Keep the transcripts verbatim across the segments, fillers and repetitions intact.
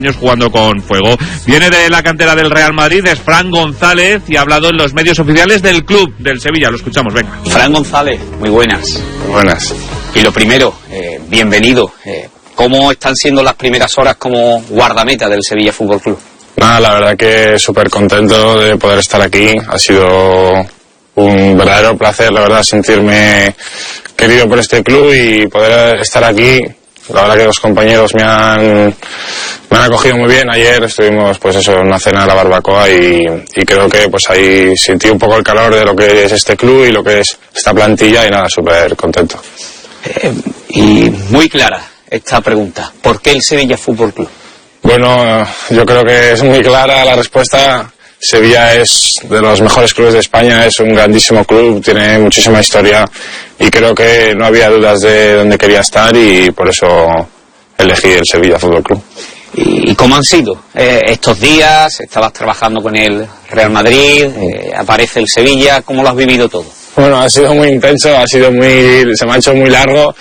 jugando con fuego. Viene de la cantera del Real Madrid, es Fran González y ha hablado en los medios oficiales del club del Sevilla. Lo escuchamos, venga. Fran González, muy buenas. Muy buenas. Y lo primero, eh, bienvenido. Eh, ¿Cómo están siendo las primeras horas como guardameta del Sevilla Fútbol Club? Nada, la verdad que súper contento de poder estar aquí. Ha sido un verdadero placer, la verdad, sentirme querido por este club y poder estar aquí. La verdad que los compañeros me han, me han acogido muy bien. Ayer estuvimos, pues eso, en una cena a la barbacoa y, y creo que pues ahí sentí un poco el calor de lo que es este club y lo que es esta plantilla y nada, súper contento. Eh, y muy clara esta pregunta. ¿Por qué el Sevilla Fútbol Club? Bueno, yo creo que es muy clara la respuesta. Sevilla es de los mejores clubes de España, es un grandísimo club, tiene muchísima historia y creo que no había dudas de dónde quería estar y por eso elegí el Sevilla Fútbol Club. ¿Y cómo han sido eh, estos días? Estabas trabajando con el Real Madrid, eh, aparece el Sevilla, ¿cómo lo has vivido todo? Bueno, ha sido muy intenso, ha sido muy, se me ha hecho muy largo,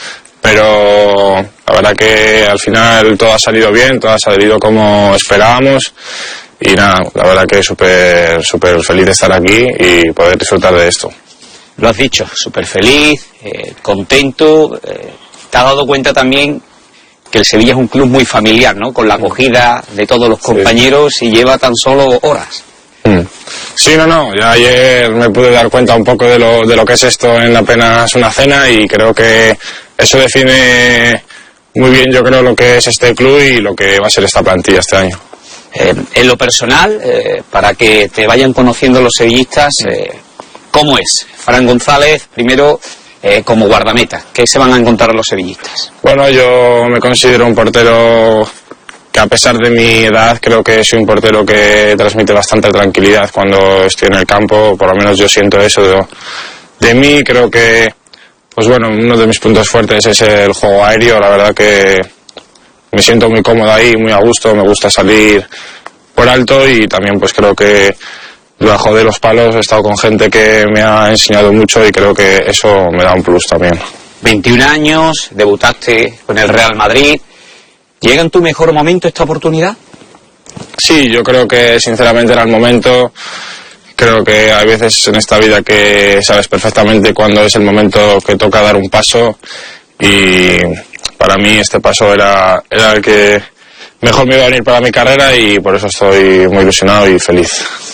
pero la verdad que al final todo ha salido bien, todo ha salido como esperábamos. Y nada, la verdad que súper súper feliz de estar aquí y poder disfrutar de esto. Lo has dicho, súper feliz, eh, contento. Eh, te has dado cuenta también que el Sevilla es un club muy familiar, ¿no? Con la acogida de todos los compañeros sí. Y lleva tan solo horas. Mm. Sí, no, no. Ya ayer me pude dar cuenta un poco de lo, de lo que es esto en apenas una cena y creo que eso define muy bien, yo creo, lo que es este club y lo que va a ser esta plantilla este año. Eh, en lo personal, eh, para que te vayan conociendo los sevillistas, eh, ¿cómo es Fran González, primero, eh, como guardameta? ¿Qué se van a encontrar los sevillistas? Bueno, yo me considero un portero que a pesar de mi edad creo que soy un portero que transmite bastante tranquilidad cuando estoy en el campo, por lo menos yo siento eso de, de mí. Creo que, pues bueno, uno de mis puntos fuertes es el juego aéreo, la verdad que me siento muy cómodo ahí, muy a gusto, me gusta salir por alto y también pues creo que debajo de los palos he estado con gente que me ha enseñado mucho y creo que eso me da un plus también. veintiún años, debutaste con el Real Madrid. ¿Llega en tu mejor momento esta oportunidad? Sí, yo creo que sinceramente era el momento. Creo que hay veces en esta vida que sabes perfectamente cuándo es el momento que toca dar un paso y para mí este paso era, era el que mejor me iba a venir para mi carrera y por eso estoy muy ilusionado y feliz.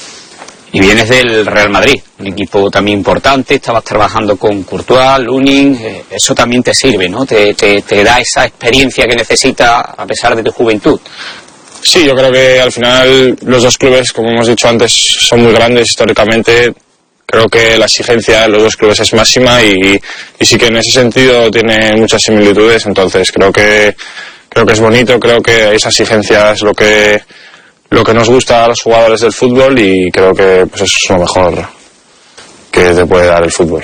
Y vienes del Real Madrid, un equipo también importante, estabas trabajando con Courtois, Lunin, eh, eso también te sirve, ¿no? Te, te, te da esa experiencia que necesitas a pesar de tu juventud. Sí, yo creo que al final los dos clubes, como hemos dicho antes, son muy grandes históricamente. Creo que la exigencia de los dos clubes es máxima y, y sí que en ese sentido tiene muchas similitudes, entonces creo que creo que es bonito, creo que esa exigencia es lo que lo que nos gusta a los jugadores del fútbol y creo que pues eso es lo mejor que te puede dar el fútbol.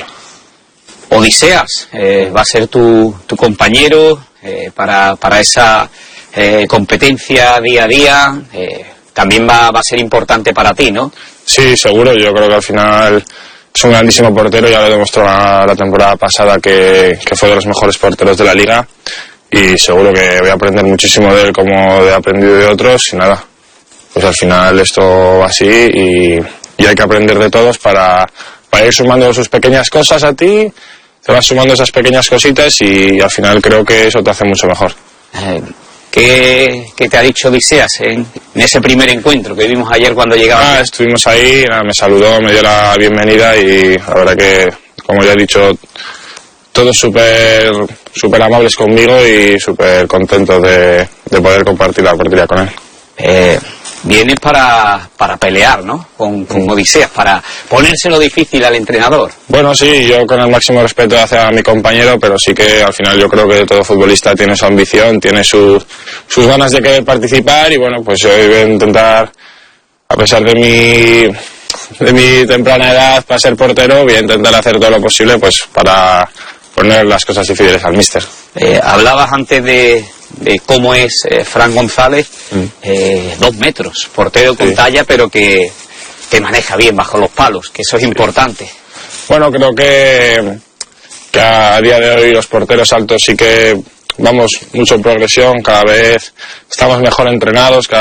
Odiseas eh, va a ser tu, tu compañero eh, para, para esa eh, competencia día a día, eh, también va, va a ser importante para ti, ¿no? Sí, seguro, yo creo que al final es un grandísimo portero, ya lo demostró la, la temporada pasada que, que fue de los mejores porteros de la liga y seguro que voy a aprender muchísimo de él como he aprendido de otros y nada, pues al final esto va así y, y hay que aprender de todos para, para ir sumando sus pequeñas cosas a ti, te vas sumando esas pequeñas cositas y al final creo que eso te hace mucho mejor. Eh, ¿Qué, ¿Qué te ha dicho Odiseas en, en ese primer encuentro que vimos ayer cuando llegaba? Ah, estuvimos ahí, nada, me saludó, me dio la bienvenida y la verdad que, como ya he dicho, todos súper súper amables conmigo y súper contentos de, de poder compartir la portería con él. Eh, vienes para, para pelear, ¿no? Con, con Odiseas, para ponérselo difícil al entrenador. Bueno, sí, yo con el máximo respeto hacia mi compañero, pero sí que al final yo creo que todo futbolista tiene su ambición, tiene sus, sus ganas de querer participar y bueno, pues yo voy a intentar, a pesar de mi, de mi temprana edad para ser portero, voy a intentar hacer todo lo posible pues para poner las cosas difíciles al míster. Eh, hablabas antes de, de cómo es eh, Fran González, mm. eh, dos metros, portero con sí. talla, pero que, que maneja bien bajo los palos, que eso es sí. importante. Bueno, creo que, que a día de hoy los porteros altos sí que vamos mucho en progresión, cada vez estamos mejor entrenados, cada